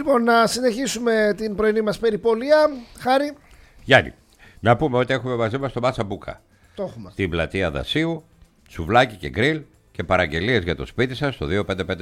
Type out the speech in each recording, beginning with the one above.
Λοιπόν, να συνεχίσουμε την πρωινή μας περιπολία. Χάρη. Γιάννη, να πούμε ότι έχουμε μαζί μας τον Μάτσα Μπούκα. Το έχουμε. Στην πλατεία Δασίου, σουβλάκι και γκριλ και παραγγελίες για το σπίτι σας στο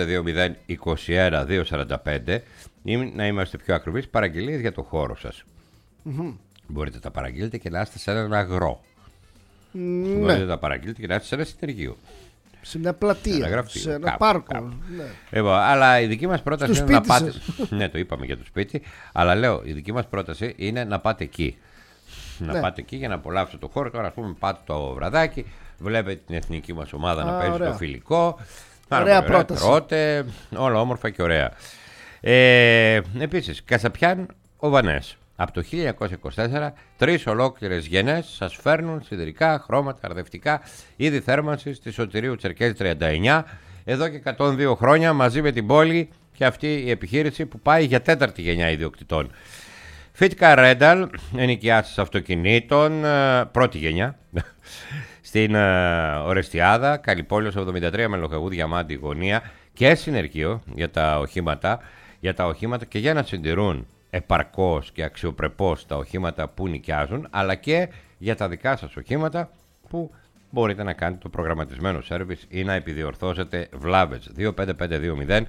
25520 ή να είμαστε πιο ακριβείς, παραγγελίες για το χώρο σας. Μπορείτε να τα παραγγείλετε και να είστε σε έναν αγρό. Μπορείτε να τα παραγγείλετε και να είστε σε ένα συνεργείο. Σε μια πλατεία, σε ένα πάρκο. Ναι. Αλλά η δική μας πρόταση είναι να πάτε. Ναι, το είπαμε για το σπίτι. Αλλά λέω, η δική μας πρόταση είναι να πάτε εκεί. Να πάτε εκεί για να απολαύσετε το χώρο. Τώρα, ας πούμε, πάτε το βραδάκι, βλέπετε την εθνική μας ομάδα να παίζει το φιλικό. Ωραία πρόταση. Τρώτε, όλα όμορφα και ωραία. Επίσης, Κασαπιάν Οβανές. Από το 1924, 3 ολόκληρες γενιές σας φέρνουν σιδηρικά, χρώματα, αρδευτικά, είδη θέρμανσης τη Σωτηρίου Τσερκέζη 39, εδώ και 102 χρόνια μαζί με την πόλη και αυτή η επιχείρηση που πάει για 4η γενιά ιδιοκτητών. Φίτκα Ρένταλ, ενοικιάσεις αυτοκινήτων, πρώτη γενιά, στην Ορεστιάδα, Καλυπόλεως 73 με Λοχαγού Διαμάντη γωνία και συνεργείο για τα οχήματα και για να συντηρούν επαρκώς και αξιοπρεπώς τα οχήματα που νοικιάζουν, αλλά και για τα δικά σας οχήματα που μπορείτε να κάνετε το προγραμματισμένο σέρβις ή να επιδιορθώσετε βλάβες. 25520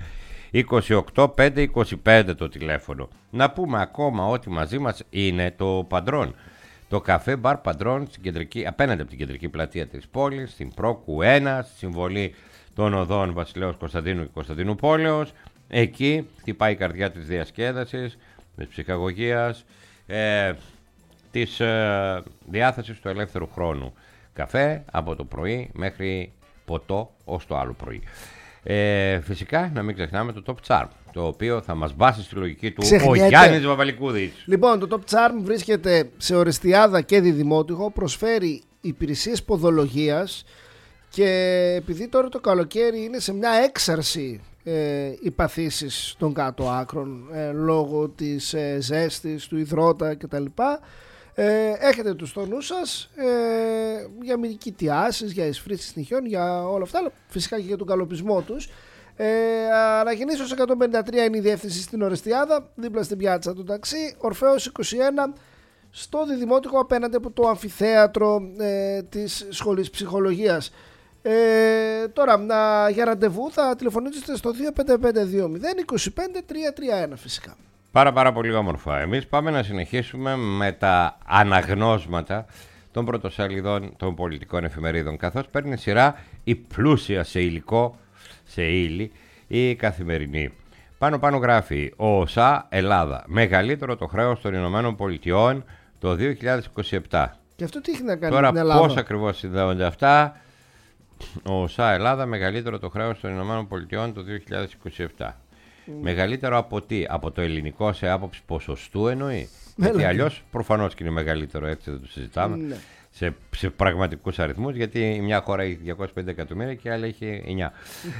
28525 το τηλέφωνο. Να πούμε ακόμα ότι μαζί μας είναι το Παντρόν. Το καφέ μπαρ Παντρόν απέναντι από την κεντρική πλατεία της πόλης, στην Πρόκου 1, στη συμβολή των οδών Βασιλέως Κωνσταντίνου και Κωνσταντίνου Πόλεως. Εκεί χτυπάει η καρδιά της διασκέδασης, της ψυχαγωγίας, της διάθεσης του ελεύθερου χρόνου. Καφέ από το πρωί μέχρι ποτό ως το άλλο πρωί. Φυσικά να μην ξεχνάμε το Top Charm, το οποίο θα μας βάσει στη λογική του ο Γιάννης Βαβαλικούδης. Λοιπόν, το Top Charm βρίσκεται σε Ορεστιάδα και Διδημότυχο, προσφέρει υπηρεσίες ποδολογίας και επειδή τώρα το καλοκαίρι είναι σε μια έξαρση οι παθήσεις των κάτω άκρων λόγω της ζέστης, του υδρότα κτλ. Έχετε τους στο νου σας για μικητιάσεις, για εισφρήσεις νυχιών, για όλα αυτά, αλλά φυσικά και για τον καλοπισμό τους. Αναγεννήσεως 153 είναι η διεύθυνση στην Ορεστιάδα, δίπλα στην πιάτσα του ταξί, Ορφέως 21 στο Διδημότυχο απέναντι από το αμφιθέατρο της Σχολής Ψυχολογίας. Τώρα για ραντεβού θα τηλεφωνήσετε στο 25520 25331 φυσικά. Πάρα πολύ όμορφα. Εμείς πάμε να συνεχίσουμε με τα αναγνώσματα των πρωτοσέλιδων των πολιτικών εφημερίδων, καθώς παίρνει σειρά η πλούσια σε υλικό, σε ύλη, η Καθημερινή. Πάνω γράφει ο ΟΣΑ Ελλάδα, μεγαλύτερο το χρέος των Ηνωμένων Πολιτειών το 2027. Και αυτό τι έχει να κάνει τώρα, με την Ελλάδα? πώς ακριβώς συνδέονται αυτά? Ο ΟΣΑ Ελλάδα, μεγαλύτερο το χρέος των Ηνωμένων Πολιτειών το 2027. Μεγαλύτερο από τι? Από το ελληνικό σε άποψη ποσοστού εννοεί? Γιατί αλλιώς προφανώς και είναι μεγαλύτερο, έτσι δεν το συζητάμε. Ναι. Σε πραγματικούς αριθμούς, γιατί η μια χώρα έχει 250 εκατομμύρια και η άλλη έχει 9.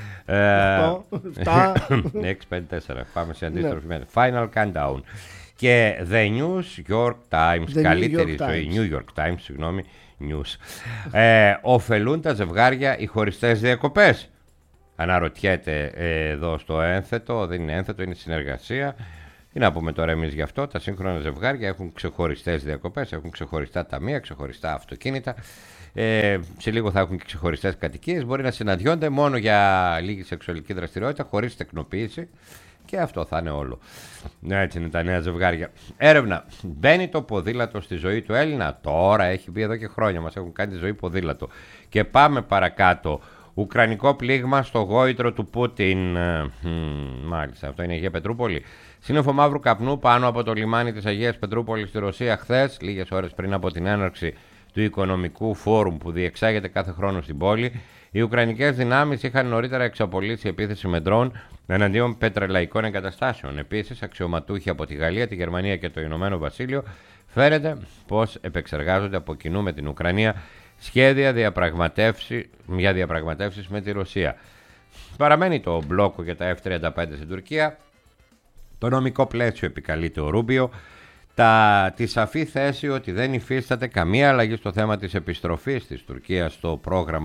654. Πάμε σε αντίστροφη μέρα. Final countdown. Και The New York Times, καλύτερη ζωή, New York Times, συγγνώμη, News. Ωφελούν τα ζευγάρια οι χωριστές διακοπές? Αναρωτιέται εδώ στο ένθετο, δεν είναι ένθετο, είναι συνεργασία. Τι να πούμε τώρα εμείς γι' αυτό? Τα σύγχρονα ζευγάρια έχουν ξεχωριστές διακοπές, έχουν ξεχωριστά ταμεία, ξεχωριστά αυτοκίνητα. Σε λίγο θα έχουν και ξεχωριστές κατοικίες. Μπορεί να συναντιόνται μόνο για λίγη σεξουαλική δραστηριότητα, χωρίς τεκνοποίηση. Και αυτό θα είναι όλο. Έτσι είναι τα νέα ζευγάρια. Έρευνα. Μπαίνει το ποδήλατο στη ζωή του Έλληνα? Τώρα έχει μπει εδώ και χρόνια. Μας έχουν κάνει τη ζωή ποδήλατο. Και πάμε παρακάτω. Ουκρανικό πλήγμα στο γόητρο του Πούτιν. Μάλιστα, αυτό είναι η Αγία Πετρούπολη. Σύννεφο μαύρου καπνού πάνω από το λιμάνι της Αγίας Πετρούπολης στη Ρωσία χθες, λίγες ώρες πριν από την έναρξη του Οικονομικού Φόρουμ που διεξάγεται κάθε χρόνο στην πόλη. Οι Ουκρανικές δυνάμεις είχαν νωρίτερα εξαπολύσει επίθεση με ντρόν εναντίον πετρελαϊκών εγκαταστάσεων. Επίσης, αξιωματούχοι από τη Γαλλία, τη Γερμανία και το Ηνωμένο Βασίλειο φαίνεται πως επεξεργάζονται από κοινού με την Ουκρανία σχέδια για διαπραγματεύσεις με τη Ρωσία. Παραμένει το μπλόκο για τα F-35 στην Τουρκία. Το νομικό πλαίσιο επικαλείται ο Ρούμπιο. Τη σαφή θέση ότι δεν υφίσταται καμία αλλαγή στο θέμα της επιστροφής της Τουρκίας στο πρόγραμμα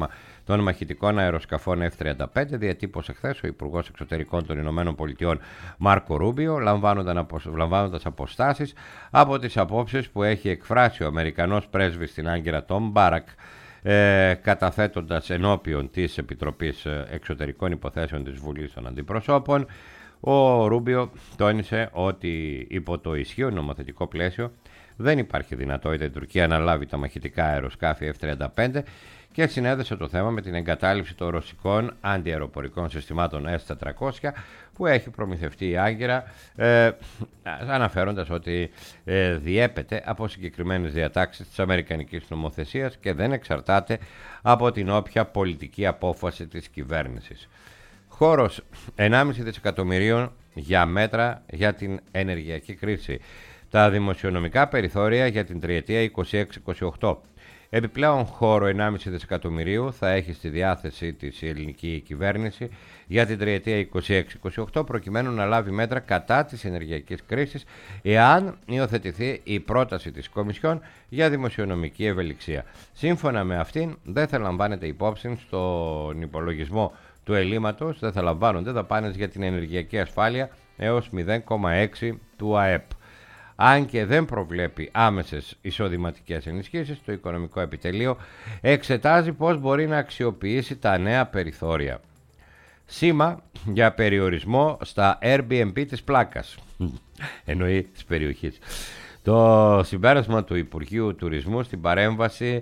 των μαχητικών αεροσκαφών F-35 διατύπωσε χθες ο Υπουργός Εξωτερικών των Ηνωμένων Πολιτειών Μάρκο Ρούμπιο, λαμβάνοντας αποστάσεις από τις απόψεις που έχει εκφράσει ο Αμερικανός πρέσβης στην Άγκυρα Τόμ Μπάρακ, καταθέτοντας ενώπιον της Επιτροπής Εξωτερικών Υποθέσεων της Βουλής των Αντιπροσώπων. Ο Ρούμπιο τόνισε ότι υπό το ισχύον νομοθετικό πλαίσιο δεν υπάρχει δυνατότητα η Τουρκία να λάβει τα μαχητικά αεροσκάφη F-35 και συνέδεσε το θέμα με την εγκατάλειψη των ρωσικών αντιαεροπορικών συστημάτων S-400 που έχει προμηθευτεί η Άγκυρα, αναφέροντας ότι διέπεται από συγκεκριμένες διατάξεις της αμερικανικής νομοθεσίας και δεν εξαρτάται από την όποια πολιτική απόφαση της κυβέρνησης. Χώρος 1,5 δισεκατομμυρίων για μέτρα για την ενεργειακή κρίση. Τα δημοσιονομικά περιθώρια για την τριετία 26-28. Επιπλέον χώρο 1,5 δισεκατομμυρίου θα έχει στη διάθεση της η ελληνική κυβέρνηση για την τριετία 26-28 προκειμένου να λάβει μέτρα κατά της ενεργειακής κρίσης εάν υιοθετηθεί η πρόταση της Κομισιόν για δημοσιονομική ευελιξία. Σύμφωνα με αυτήν δεν θα λαμβάνεται υπόψη στον υπολογισμό του ελλείμματος, δεν θα λαμβάνονται δαπάνες για την ενεργειακή ασφάλεια έως 0,6 του ΑΕΠ. Αν και δεν προβλέπει άμεσες εισοδηματικές ενισχύσεις, το Οικονομικό Επιτελείο εξετάζει πώς μπορεί να αξιοποιήσει τα νέα περιθώρια. Σήμα για περιορισμό στα Airbnb της πλάκας, εννοεί της περιοχής. Το συμπέρασμα του Υπουργείου Τουρισμού στην παρέμβασή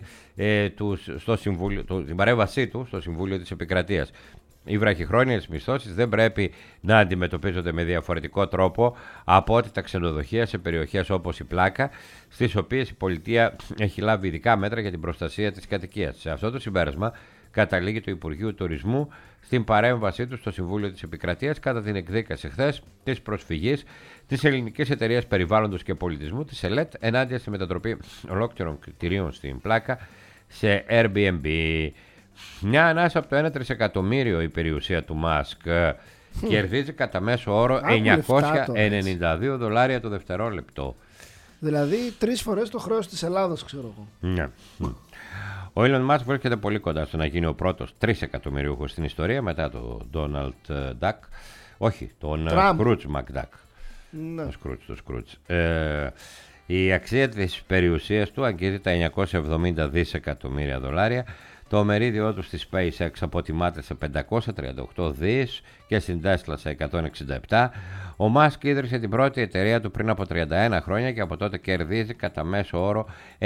του στο Συμβούλιο της Επικρατείας. Οι βραχυχρόνιες μισθώσεις δεν πρέπει να αντιμετωπίζονται με διαφορετικό τρόπο από ότι τα ξενοδοχεία σε περιοχές όπως η Πλάκα, στις οποίες η πολιτεία έχει λάβει ειδικά μέτρα για την προστασία της κατοικίας. Σε αυτό το συμπέρασμα καταλήγει το Υπουργείο Τουρισμού στην παρέμβασή του στο Συμβούλιο της Επικρατείας κατά την εκδίκαση χθες της προσφυγής της Ελληνικής Εταιρείας Περιβάλλοντος και Πολιτισμού, της ΕΛΕΤ, ενάντια στη μετατροπή ολόκληρων κτηρίων στην Πλάκα σε Airbnb. Μια ανάσα από το 1 τρισεκατομμύριο η περιουσία του Μάσκ κερδίζει κατά μέσο όρο $992 το δευτερόλεπτο. Δηλαδή 3 φορές το χρέος της Ελλάδας, ξέρω εγώ. Ναι. Ο Elon Musk βρίσκεται πολύ κοντά στο να γίνει ο πρώτος 3 εκατομμυριούχος στην ιστορία μετά τον Donald Duck. Όχι, τον Scrooge McDuck. Ναι. Το Scrooge. Η αξία της περιουσίας του αγγίζει τα $970 δισεκατομμύρια. Το μερίδιο του στη SpaceX αποτιμάται σε 538 δις και στην Tesla σε 167. Ο Μάσκ ίδρυσε την πρώτη εταιρεία του πριν από 31 χρόνια και από τότε κερδίζει κατά μέσο όρο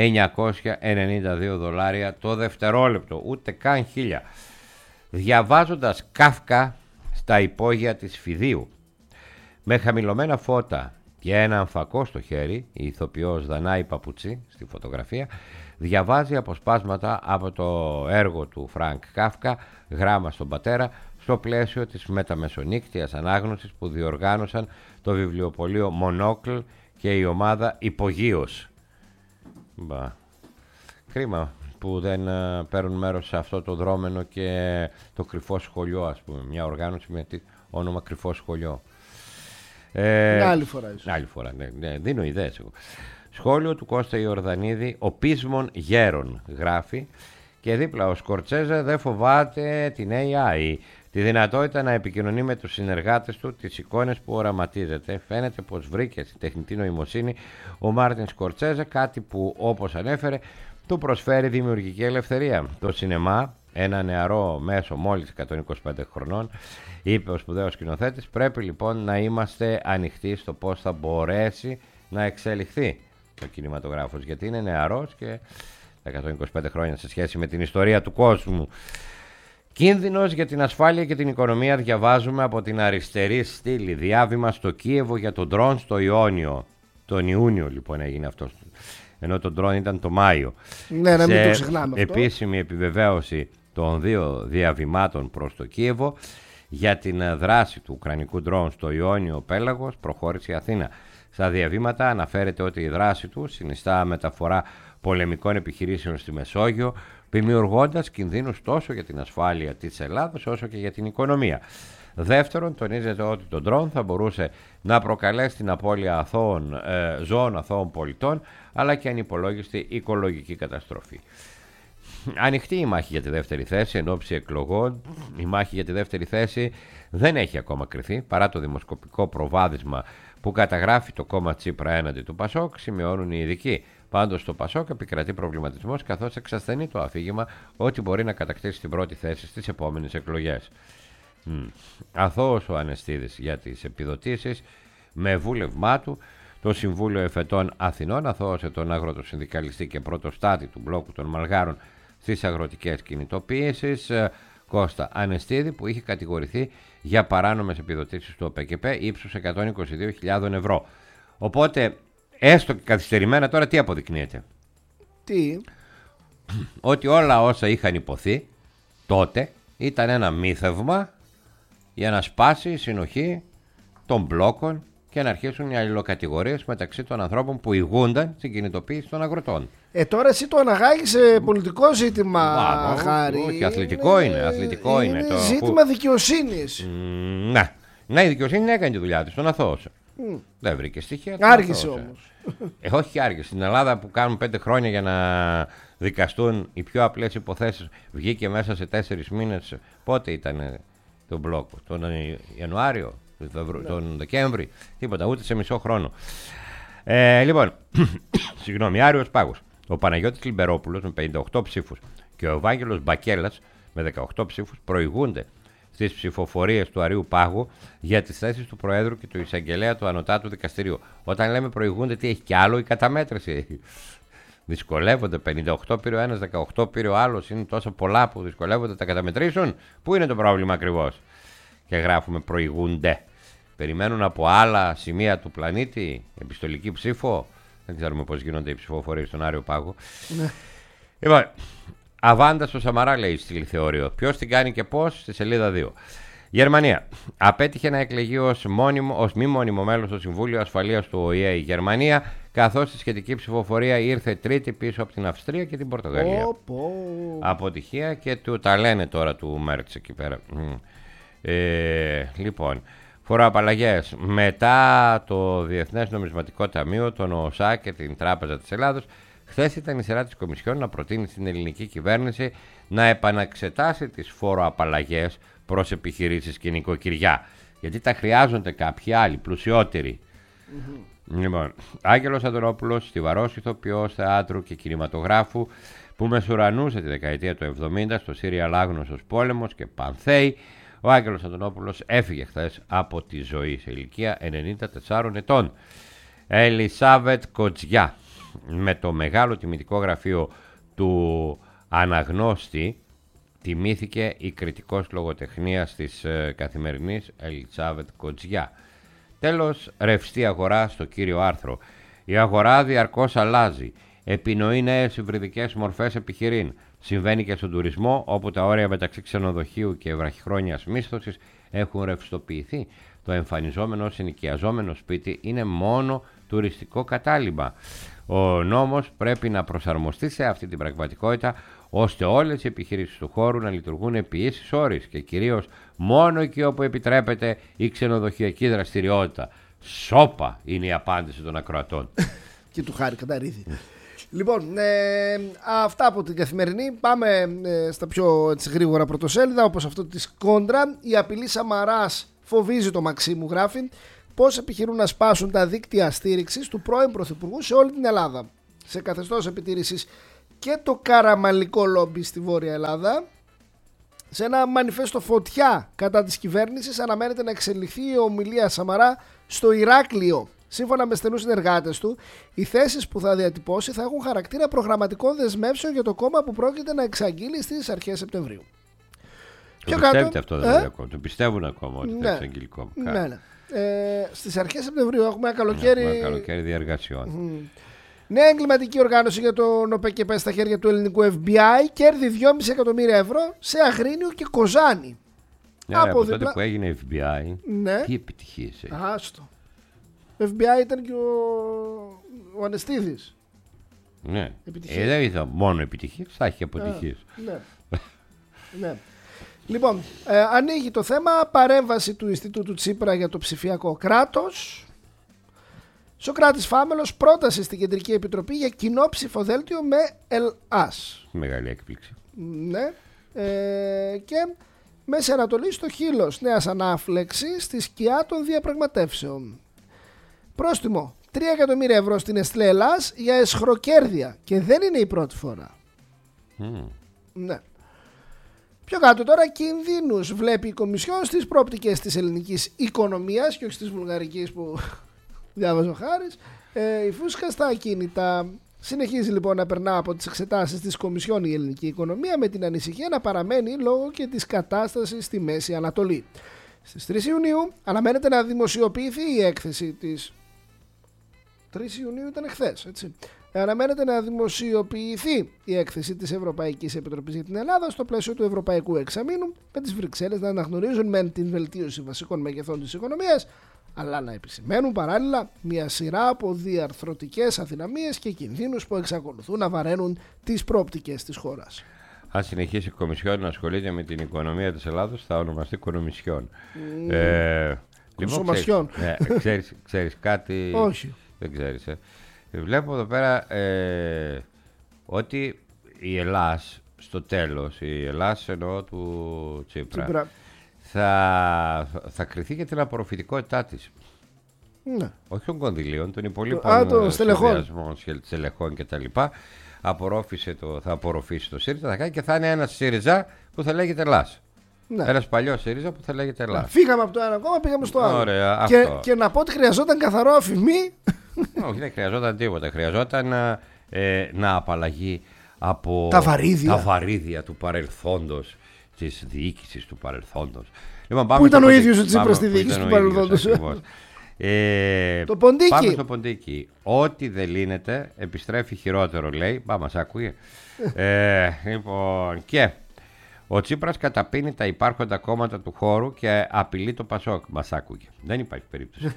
$992 το δευτερόλεπτο, ούτε καν 1000. Διαβάζοντας Κάφκα στα υπόγεια της Φιδίου, με χαμηλωμένα φώτα και έναν φακό στο χέρι, η ηθοποιός Δανάη Παπουτσί στη φωτογραφία, διαβάζει αποσπάσματα από το έργο του Φρανκ Κάφκα, «Γράμμα στον πατέρα», στο πλαίσιο της μεταμεσονύκτιας ανάγνωσης που διοργάνωσαν το βιβλιοπωλείο Μονόκλ και η ομάδα Υπογείος. Κρίμα που δεν παίρνουν μέρος σε αυτό το δρόμενο και το κρυφό σχολείο, ας πούμε, μια οργάνωση με όνομα Κρυφό Σχολείο. Άλλη φορά ίσως. Άλλη φορά, ναι, δίνω ιδέες εγώ. Σχόλιο του Κώστα Ιορδανίδη, «Ο πείσμον γέρον», γράφει, και δίπλα ο Σκορτσέζε δεν φοβάται την AI, τη δυνατότητα να επικοινωνεί με τους συνεργάτες του, τις εικόνες που οραματίζεται. Φαίνεται πως βρήκε στη τεχνητή νοημοσύνη ο Μάρτιν Σκορτσέζε κάτι που, όπως ανέφερε, του προσφέρει δημιουργική ελευθερία. Το σινεμά, ένα νεαρό μέσο μόλις 125 χρονών, είπε ο σπουδαίος σκηνοθέτης, πρέπει λοιπόν να είμαστε ανοιχτοί στο πώς θα μπορέσει να εξελιχθεί ο κινηματογράφος, γιατί είναι νεαρός και 125 χρόνια σε σχέση με την ιστορία του κόσμου. Κίνδυνος για την ασφάλεια και την οικονομία, διαβάζουμε από την αριστερή στήλη. Διάβημα στο Κίεβο για τον ντρόν στο Ιόνιο. Τον Ιούνιο λοιπόν έγινε αυτό, ενώ τον ντρόν ήταν το Μάιο. Ναι, να μην το ξεχνάμε αυτό. Επίσημη επιβεβαίωση των 2 διαβημάτων προς το Κίεβο για την δράση του ουκρανικού ντρόν στο Ιόνιο Πέλαγος προχώρησε η Αθήνα. Στα διαβήματα αναφέρεται ότι η δράση του συνιστά μεταφορά πολεμικών επιχειρήσεων στη Μεσόγειο, δημιουργώντας κινδύνους τόσο για την ασφάλεια της Ελλάδας όσο και για την οικονομία. Δεύτερον, τονίζεται ότι το ντρόν θα μπορούσε να προκαλέσει την απώλεια ζώων αθώων πολιτών, αλλά και ανυπολόγιστη οικολογική καταστροφή. Ανοιχτή η μάχη για τη δεύτερη θέση εν ώψη εκλογών. Η μάχη για τη δεύτερη θέση δεν έχει ακόμα κρυθεί παρά το δημοσκοπικό προβάδισμα που καταγράφει το κόμμα Τσίπρα έναντι του Πασόκ, σημειώνουν οι ειδικοί. Πάντως στο Πασόκ επικρατεί προβληματισμός, καθώς εξασθενεί το αφήγημα ότι μπορεί να κατακτήσει την πρώτη θέση στις επόμενες εκλογές. Αθώος ο Ανεστίδης για τις επιδοτήσεις, με βούλευμά του το Συμβούλιο Εφετών Αθηνών αθώωσε τον αγροτοσυνδικαλιστή και πρωτοστάτη του μπλόκου των Μαλγάρων στις αγροτικές κινητοποιήσεις, Κώστα Ανεστίδη, που είχε κατηγορηθεί για παράνομες επιδοτήσεις του ΟΠΕΚΕΠ ύψους 122.000 ευρώ. Οπότε, έστω και καθυστερημένα, τώρα τι αποδεικνύεται? Τι? Ότι όλα όσα είχαν υποθεί τότε ήταν ένα μύθευμα για να σπάσει η συνοχή των μπλόκων και να αρχίσουν οι αλληλοκατηγορίες μεταξύ των ανθρώπων που ηγούνταν στην κινητοποίηση των αγροτών. Τώρα εσύ το αναγάγεις σε πολιτικό ζήτημα, Χάρη. Όχι, αθλητικό είναι. Αθλητικό είναι το ζήτημα δικαιοσύνης. Ναι, η δικαιοσύνη έκανε τη δουλειά της, τον αθώωσε. Δεν βρήκε στοιχεία. Άργησε όμως. Όχι άργησε. Στην Ελλάδα που κάνουν 5 χρόνια για να δικαστούν οι πιο απλές υποθέσεις, βγήκε μέσα σε 4 μήνες. Πότε ήταν το μπλόκο? Τον Ιανουάριο, τον Δεκέμβρη? Τίποτα, ούτε σε μισό χρόνο. Λοιπόν, συγγνώμη, Άριος Πάγος. Ο Παναγιώτης Λιμπερόπουλος με 58 ψήφους και ο Ευάγγελος Μπακέλας με 18 ψήφους προηγούνται στις ψηφοφορίες του Αρείου Πάγου για τις θέσεις του Προέδρου και του Εισαγγελέα του Ανωτάτου Δικαστηρίου. Όταν λέμε προηγούνται, τι έχει κι άλλο? Η καταμέτρηση. Δυσκολεύονται. 58 πήρε ο ένας, 18 πήρε ο άλλος. Είναι τόσο πολλά που δυσκολεύονται να τα καταμετρήσουν. Πού είναι το πρόβλημα ακριβώς? Και γράφουμε προηγούνται. Περιμένουν από άλλα σημεία του πλανήτη επιστολική ψήφο. Δεν ξέρουμε πώς γίνονται οι ψηφοφορίες στον Άριο Πάγο. Ναι. Λοιπόν, αβάντα στο Σαμαρά, λέει στη Λιθεώριο. Ποιος την κάνει και πώς? Στη σελίδα 2. Γερμανία. Απέτυχε να εκλεγεί ως μη μόνιμο μέλος στο Συμβούλιο Ασφαλείας του ΟΗΕ η Γερμανία, καθώς η σχετική ψηφοφορία ήρθε τρίτη πίσω από την Αυστρία και την Πορτογαλία. Αποτυχία και τα λένε τώρα του Μέρτς εκεί πέρα. Λοιπόν, φοροαπαλλαγές. Μετά το Διεθνές Νομισματικό Ταμείο, τον ΟΣΑ και την Τράπεζα της Ελλάδος, χθες ήταν η σειρά της Κομισιόν να προτείνει στην ελληνική κυβέρνηση να επαναξετάσει τις φοροαπαλλαγές προς επιχειρήσεις και νοικοκυριά. Γιατί τα χρειάζονται κάποιοι άλλοι, πλουσιότεροι. Λοιπόν, Άγγελος Αντωνόπουλος, στιβαρός ηθοποιός θεάτρου και κινηματογράφου που μεσουρανούσε τη δεκαετία του 70 στο Σύριαλ Άγνωστος Πόλεμος και Πανθέη, ο Άγγελος Αντωνόπουλος έφυγε χθες από τη ζωή σε ηλικία 94 ετών. Ελισάβετ Κοτζιά, με το μεγάλο τιμητικό γραφείο του Αναγνώστη, τιμήθηκε η κριτικός λογοτεχνίας της Καθημερινής Ελισάβετ Κοτζιά. Τέλος, ρευστή αγορά στο κύριο άρθρο. Η αγορά διαρκώς αλλάζει. Επινοεί νέες υβριδικές μορφές επιχειρήν. Συμβαίνει και στον τουρισμό, όπου τα όρια μεταξύ ξενοδοχείου και βραχυχρόνιας μίσθωσης έχουν ρευστοποιηθεί. Το εμφανιζόμενο συνοικιαζόμενο σπίτι είναι μόνο τουριστικό κατάλημα. Ο νόμος πρέπει να προσαρμοστεί σε αυτή την πραγματικότητα, ώστε όλες οι επιχειρήσεις του χώρου να λειτουργούν επί ίσης όρης και κυρίως μόνο εκεί όπου επιτρέπεται η ξενοδοχειακή δραστηριότητα. Σόπα είναι η απάντηση των ακροατών. Και του Χάρη Καταρίδη. Λοιπόν, αυτά από την Καθημερινή. Πάμε στα πιο γρήγορα πρωτοσέλιδα, όπως αυτό της Κόντρα. Η απειλή Σαμαράς φοβίζει το Μαξίμου, γράφει. Πώς επιχειρούν να σπάσουν τα δίκτυα στήριξης του πρώην Πρωθυπουργού σε όλη την Ελλάδα. Σε καθεστώς επιτήρησης και το καραμαλικό λόμπι στη Βόρεια Ελλάδα. Σε ένα μανιφέστο φωτιά κατά της κυβέρνησης αναμένεται να εξελιχθεί η ομιλία Σαμαρά στο Ηράκλειο. Σύμφωνα με στενούς συνεργάτες του, οι θέσεις που θα διατυπώσει θα έχουν χαρακτήρα προγραμματικών δεσμεύσεων για το κόμμα που πρόκειται να εξαγγείλει στις αρχές Σεπτεμβρίου. Το πιστεύετε αυτό δηλαδή ακόμα? Το πιστεύουν ακόμα ότι θα εξαγγείλει κόμμα? Ναι. Στις αρχές Σεπτεμβρίου έχουμε ένα καλοκαίρι διαργασιών. Νέα εγκληματική οργάνωση για τον ΟΠΕΚΕΠ στα χέρια του ελληνικού FBI, κέρδη 2,5 εκατομμύρια ευρώ σε Αγρίνιο και Κοζάνη. Από τότε που έγινε FBI, τι επιτυχίες έχει? Άστο. FBI ήταν και ο Ανεστίδης. Ναι. Δεν είδα μόνο επιτυχίες, θα έχει αποτυχίες. Ναι. Λοιπόν, ανοίγει το θέμα παρέμβαση του Ινστιτούτου Τσίπρα για το ψηφιακό κράτος. Σοκράτης Φάμελος, πρόταση στην Κεντρική Επιτροπή για κοινό ψηφοδέλτιο με ΕΛΑΣ. Μεγάλη έκπληξη. Ναι. Και Μέση Ανατολή στο χείλος νέας ανάφλεξης στη σκιά των διαπραγματεύσεων. Πρόστιμο 3 εκατομμύρια ευρώ στην Εστλέ Ελλάς για εσχροκέρδεια. Και δεν είναι η πρώτη φορά. Ναι. Πιο κάτω τώρα, κινδύνους βλέπει η Κομισιόν στις προοπτικές της ελληνικής οικονομίας και όχι στις βουλγαρικής που διάβαζε ο Χάρης. Η φούσκα στα ακίνητα. Συνεχίζει λοιπόν να περνά από τις εξετάσεις της Κομισιόν η ελληνική οικονομία, με την ανησυχία να παραμένει λόγω και της κατάστασης στη Μέση Ανατολή. Στις 3 Ιουνίου αναμένεται να δημοσιοποιηθεί η έκθεση της... 3 Ιουνίου ήταν χθες, έτσι. Αναμένεται να δημοσιοποιηθεί η έκθεση της Ευρωπαϊκής Επιτροπής για την Ελλάδα στο πλαίσιο του Ευρωπαϊκού Εξαμήνου, με τις Βρυξέλλες να αναγνωρίζουν μεν την βελτίωση βασικών μεγεθών της οικονομίας, αλλά να επισημαίνουν παράλληλα μια σειρά από διαρθρωτικές αδυναμίες και κινδύνους που εξακολουθούν να βαραίνουν τις προοπτικές της χώρας. Αν συνεχίσει η Κομισιόν να ασχολείται με την οικονομία της Ελλάδος, θα ονομαστεί Κονομισιόν. Κονσομασιόν. Ξέρεις κάτι? Όχι. Δεν ξέρεις. Βλέπω εδώ πέρα ότι η Ελλάς, στο τέλος, η Ελλάς εννοώ του Τσίπρα, θα κριθεί για την απορροφητικότητά της. Ναι. Όχι των κονδυλίων, των υπολείπων στελεχών κτλ. Θα απορροφήσει το ΣΥΡΙΖΑ, θα κάνει και θα είναι ένα ΣΥΡΙΖΑ που θα λέγεται Ελλάς. Ναι. Ένας παλιός ΣΥΡΙΖΑ που θα λέγεται Ελλάς. Φύγαμε από το ένα κόμμα, πήγαμε στο άλλο. Ωραία, και να πω ότι χρειαζόταν καθαρό αφημί. Όχι, δεν χρειαζόταν τίποτα. Χρειαζόταν να απαλλαγεί από τα βαρύδια του παρελθόντος, της διοίκησης του παρελθόντος. Λοιπόν, πού ήταν ο ίδιος ο Τσίπρας στη διοίκηση του παρελθόντος? Το Ποντίκι. Πάμε στο Ποντίκι. Ό,τι δεν λύνεται επιστρέφει χειρότερο, λέει. Μας άκουγε. Λοιπόν, και ο Τσίπρας καταπίνει τα υπάρχοντα κόμματα του χώρου και απειλεί το Πασόκ. Μας άκουγε. Δεν υπάρχει περίπτωση.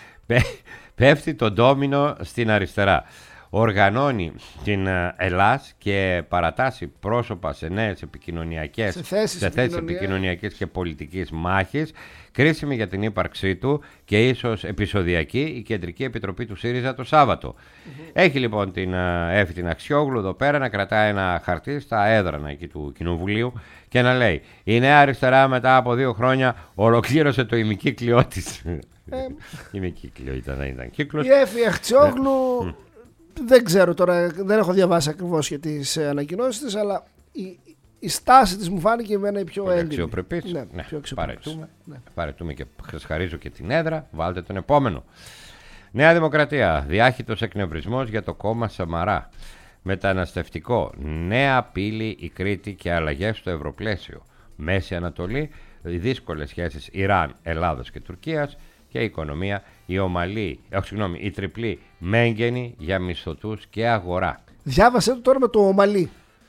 Πέφτει το ντόμινο στην αριστερά. Οργανώνει την Ελλάς και παρατάσσει πρόσωπα σε νέες επικοινωνιακές, σε θέσεις επικοινωνιακής και πολιτικής μάχης, κρίσιμη για την ύπαρξή του και ίσως επεισοδιακή η Κεντρική Επιτροπή του ΣΥΡΙΖΑ το Σάββατο. Έχει λοιπόν την Εύη Αξιόγλου εδώ πέρα να κρατάει ένα χαρτί στα έδρανα εκεί του Κοινοβουλίου και να λέει: η Νέα Αριστερά μετά από 2 χρόνια ολοκλήρωσε το ημικύκλιό της. Ημικύκλιο ήταν κύκλος. Η Εύη Αξιόγλου... Δεν ξέρω τώρα, δεν έχω διαβάσει ακριβώς για τις ανακοινώσεις της, αλλά η στάση της μου φάνηκε εμένα η πιο έντιμη. Αξιοπρεπής. Ναι, πιο αξιοπρεπής. Παρετούμε και χαρίζω και την έδρα, βάλτε τον επόμενο. Νέα Δημοκρατία, διάχυτος εκνευρισμός για το κόμμα Σαμαρά. Μεταναστευτικό, νέα πύλη η Κρήτη και αλλαγές στο ευρωπλαίσιο. Μέση Ανατολή, οι δύσκολες σχέσεις Ιράν, Ελλάδος και Τουρκίας. Και η οικονομία, η τριπλή μέγενη για μισθωτούς και αγορά. Διάβασε το τώρα με το ομαλή.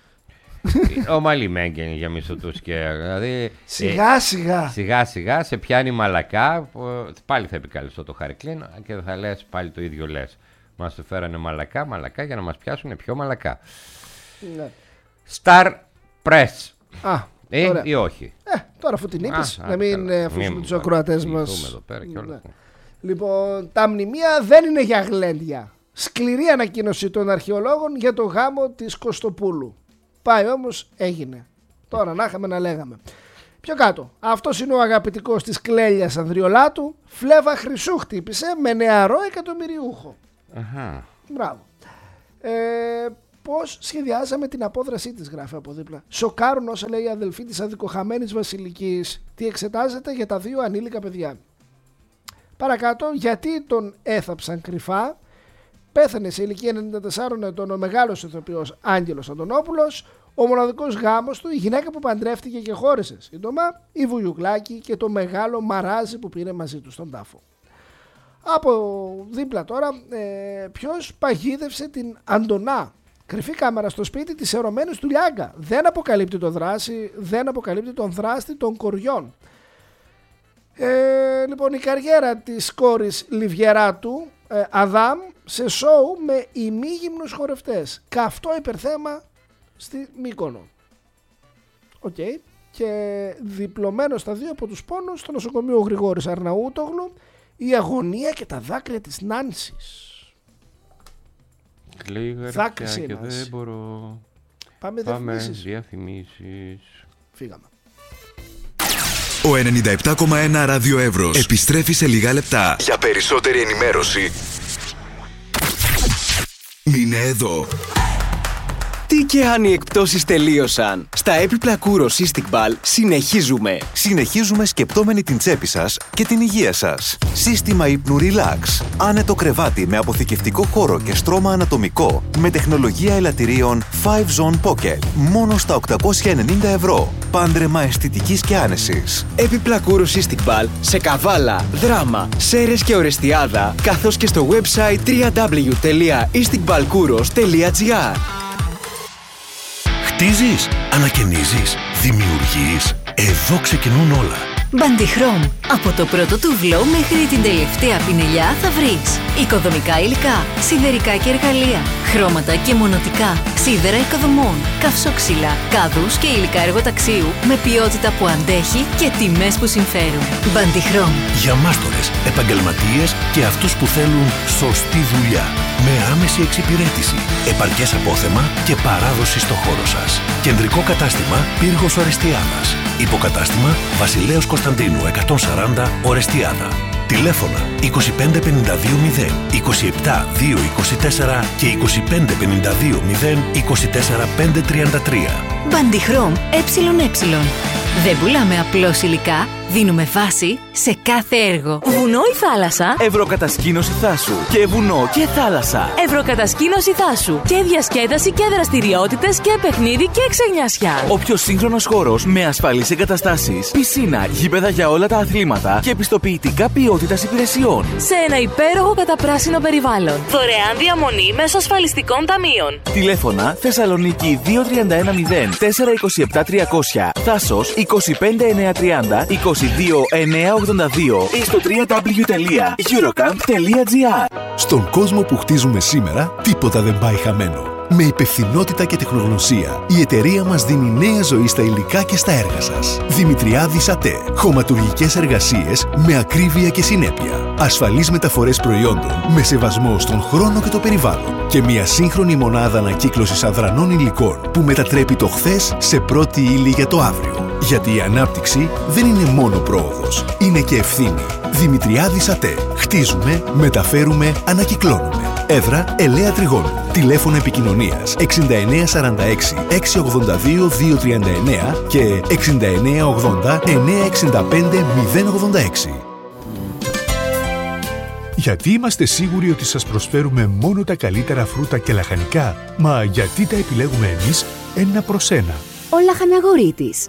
Ομαλή μέγενη για μισθωτούς και αγορά. Δηλαδή, σιγά σιγά σε πιάνει μαλακά. Πάλι θα επικαλεστώ το Χαρικλίν και θα λες πάλι το ίδιο λες. Μας το φέρανε μαλακά για να μας πιάσουν πιο μαλακά. Ναι. Star Press. Τώρα. Ή όχι? Τώρα αφού την είπες, να μην αφήσουμε τους ακροατές μας. Ναι. Λοιπόν, τα μνημεία δεν είναι για γλέντια. Σκληρή ανακοίνωση των αρχαιολόγων για το γάμο της Κωστοπούλου. Πάει όμως, έγινε. Τώρα να είχαμε να λέγαμε. Πιο κάτω, αυτός είναι ο αγαπητικός της Κλέλιας Ανδριολάτου. Φλέβα χρυσού χτύπησε με νεαρό εκατομμυριούχο. Μπράβο. Πώς σχεδιάζαμε την απόδρασή της, γράφει από δίπλα. Σοκάρουν όσα λέει η αδελφή της αδικοχαμένης Βασιλικής. Τι εξετάζεται για τα 2 ανήλικα παιδιά. Παρακάτω, γιατί τον έθαψαν κρυφά. Πέθανε σε ηλικία 94 ετών ο μεγάλος ηθοποιός Άγγελος Αντωνόπουλος. Ο μοναδικός γάμος του, η γυναίκα που παντρεύτηκε και χώρισε σύντομα, η Βουγιουκλάκη και το μεγάλο μαράζι που πήρε μαζί του στον τάφο. Από δίπλα τώρα, ποιος παγίδευσε την Αντωνά. Κρυφή κάμερα στο σπίτι της ερωμένης του Λιάγκα. Δεν αποκαλύπτει τον δράστη των κοριών. Λοιπόν, η καριέρα της κόρης Λιβιεράτου, Αδάμ, σε σόου με ημίγυμνους χορευτές. Καυτό υπερθέμα στη Μύκονο. Και διπλωμένο στα 2 από τους πόνους στο νοσοκομείο Γρηγόρης Αρναούτογλου, Η αγωνία και τα δάκρυα της Νάνσης. Δάκρυσε και δεν μπορώ. Πάμε διαφημίσεις. Φύγαμε. Ο 97,1 Ράδιο Εύρος επιστρέφει σε λίγα λεπτά. Για περισσότερη ενημέρωση μείνε εδώ. Τι και αν οι εκπτώσεις τελείωσαν. Στα έπιπλα Kouros Istiqbal συνεχίζουμε σκεπτόμενοι την τσέπη σας και την υγεία σας. Σύστημα ύπνου Relax. Άνετο κρεβάτι με αποθηκευτικό χώρο και στρώμα ανατομικό με τεχνολογία ελαττηρίων 5 Zone Pocket. Μόνο στα 890 ευρώ. Πάντρεμα αισθητικής και άνεσης. Έπιπλα Kouros Istiqbal σε Καβάλα, Δράμα, Σέρες και Ορεστιάδα, καθώς και στο website www.istiqbalkouros.gr. Χτίζεις, ανακαινίζεις, δημιουργείς. Εδώ ξεκινούν όλα. Bandichrom. Από το πρώτο τούβλο μέχρι την τελευταία πινελιά θα βρεις οικοδομικά υλικά, σιδερικά και εργαλεία, χρώματα και μονοτικά, σίδερα οικοδομών, καυσόξυλα, κάδους και υλικά εργοταξίου με ποιότητα που αντέχει και τιμές που συμφέρουν. Bandichrom. Για μάστορες, επαγγελματίες και αυτούς που θέλουν σωστή δουλειά. Με άμεση εξυπηρέτηση, επαρκές απόθεμα και παράδοση στο χώρο σας. Κεντρικό κατάστημα Πύργος Ορεστιάδας. Υποκατάστημα Βασιλέως Κωνσταντίνου 140 Ορεστιάδα. Τηλέφωνα 2552 0, 27 224 και 2552 0, 24 533. Bandichrom ΕΕ. Δεν πουλάμε απλώς υλικά, δίνουμε βάση σε κάθε έργο. Βουνό ή θάλασσα? Ευρωκατασκήνωση Θάσου. Και βουνό και θάλασσα. Ευρωκατασκήνωση Θάσου. Και διασκέδαση και δραστηριότητες και παιχνίδι και ξενιασιά. Ο πιο σύγχρονος χώρος με ασφαλείς εγκαταστάσεις, πισίνα, γήπεδα για όλα τα αθλήματα και επιστοποιητικά ποιότητας υπηρεσιών. Σε ένα υπέροχο καταπράσινο περιβάλλον. Δωρεάν διαμονή μέσω ασφαλιστικών ταμείων. Τηλέφωνα Θεσσαλονίκη 2310 427 300. Θάσος 25930 22982 ή στο www.eurocamp.gr. Στον κόσμο που χτίζουμε σήμερα, τίποτα δεν πάει χαμένο. Με υπευθυνότητα και τεχνογνωσία, η εταιρεία μας δίνει νέα ζωή στα υλικά και στα έργα σας. Δημητριάδης ΑΤΕ. Χωματουργικές εργασίες με ακρίβεια και συνέπεια. Ασφαλείς μεταφορές προϊόντων με σεβασμό στον χρόνο και το περιβάλλον. Και μια σύγχρονη μονάδα ανακύκλωσης αδρανών υλικών που μετατρέπει το χθες σε πρώτη ύλη για το αύριο. Γιατί η ανάπτυξη δεν είναι μόνο πρόοδος, είναι και ευθύνη. Δημητριάδης ΑΤΕ. Χτίζουμε, μεταφέρουμε, ανακυκλώνουμε. Έδρα Ελαία Τριγώνου. Τηλέφωνο επικοινωνίας 6946 682 239 και 6980 965 086. Γιατί είμαστε σίγουροι ότι σας προσφέρουμε μόνο τα καλύτερα φρούτα και λαχανικά? Μα γιατί τα επιλέγουμε εμείς ένα προς ένα? Ο Λαχαναγορείτης.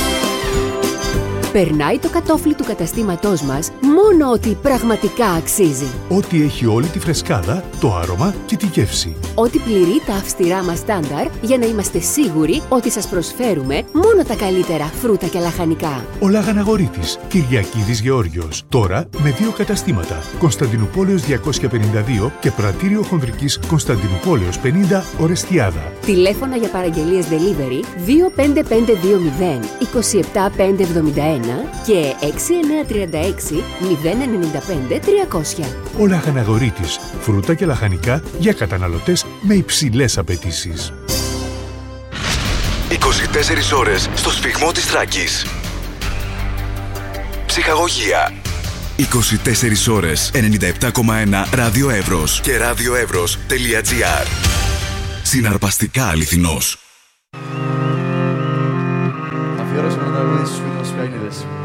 Περνάει το κατόφλι του καταστήματός μας μόνο ότι πραγματικά αξίζει. Ό,τι έχει όλη τη φρεσκάδα, το άρωμα και τη γεύση. Ό,τι πληρεί τα αυστηρά μας στάνταρ για να είμαστε σίγουροι ότι σας προσφέρουμε μόνο τα καλύτερα φρούτα και λαχανικά. Ο Λαχαναγορείτης, Κυριακίδης Γεώργιος. Τώρα με 2 καταστήματα. Κωνσταντινούπολεως 252 και Πρατήριο Χονδρικής Κωνσταντινούπολεως 50 Ορεστιάδα. Τηλέφωνα για παραγγελίες delivery 25520 27571 και 6936 095 300. Ο Λαχαναγορείτης, φρούτα και λαχανικά για καταναλωτές με υψηλές απαιτήσεις. 24 ώρες στο σφιγμό της Θράκης. Ψυχαγωγία. 24 ώρες 97,1 Ράδιο Εύρος και radioevros.gr. Συναρπαστικά αληθινός. Αφιέρωσαμε να τραγουδήσεις στους Σπιαγνίδες.